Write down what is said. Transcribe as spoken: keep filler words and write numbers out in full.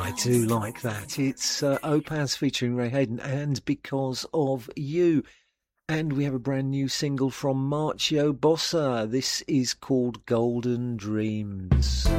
I do like that. It's uh, Opaz featuring Ray Hayden and Because of You. And we have a brand new single from Marcio Bossa. This is called Golden Dreams.